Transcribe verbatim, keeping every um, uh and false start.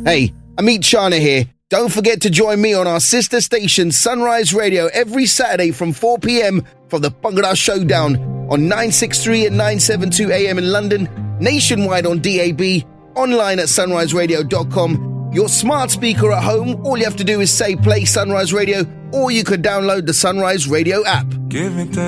Hey, Amit Chana here. Don't forget to join me on our sister station Sunrise Radio every Saturday from four p.m. for the Bhangra Showdown on nine sixty-three and nine seventy-two A M in London, nationwide on D A B, online at sunrise radio dot com. Your smart speaker at home, all you have to do is say play Sunrise Radio, or you could download the Sunrise Radio app. Give it